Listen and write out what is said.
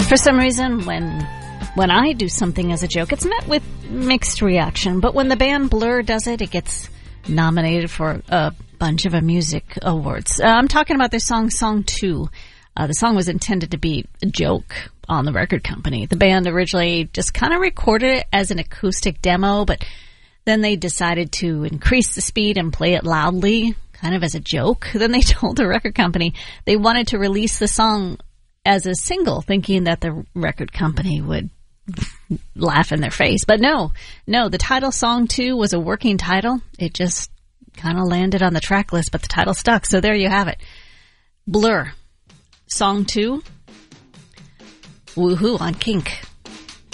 For some reason, when I do something as a joke, it's met with mixed reaction. But when the band Blur does it, it gets nominated for a bunch of music awards. I'm talking about their song, Song 2. The song was intended to be a joke on the record company. The band originally just kind of recorded it as an acoustic demo, but then they decided to increase the speed and play it loudly, kind of as a joke. Then they told the record company they wanted to release the song as a single, thinking that the record company would laugh in their face. But no, the title Song 2 was a working title. It just kind of landed on the track list, but the title stuck. So there you have it. Blur, Song 2, woohoo on Kink.